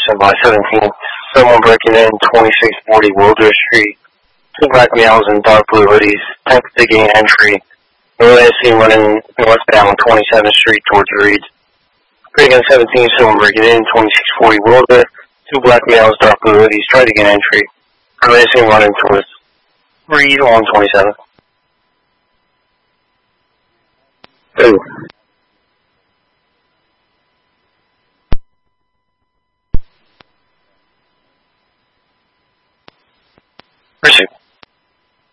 Anderson by 17. Someone breaking in 2640 Wilder Street. Two black males in dark blue hoodies. Attempted to gain entry. Earlier seen running northbound on 27th Street towards Reed. Breaking in 17, someone breaking in 2640 Wilder. Two black males, dark blue hoodies, tried to gain entry. Earlier seen running towards Reed on 27th. Ooh. Pursuit.